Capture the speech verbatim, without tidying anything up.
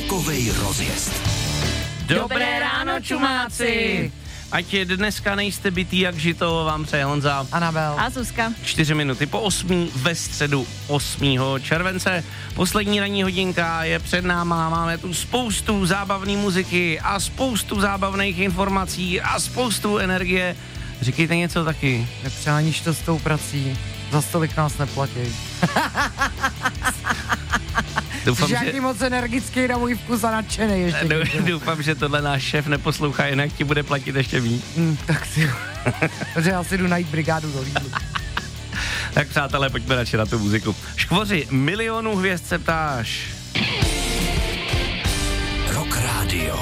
Takovej rozjezd. Dobré ráno, čumáci! Ať je dneska nejste bytý jak žito, vám přeje Honza. Anabel. A Zuzka. Čtyři minuty po osmí ve středu osmého července. Poslední ranní hodinka je před náma, máme tu spoustu zábavné muziky a spoustu zábavných informací a spoustu energie. Říkejte něco taky. Nepřeháníš to s tou prací, za stolik nás neplatí. Doufám, Jsi že... jaký moc energický na můj vkus a nadšenej ještě. Doufám, že tohle náš šéf neposlouchá, jinak ti bude platit ještě víc. Hmm, tak si protože já si jdu najít brigádu do Lidlu. Tak přátelé, pojďme radši na tu muziku. Škvoři, milionů hvězd se ptáš. Rock Radio.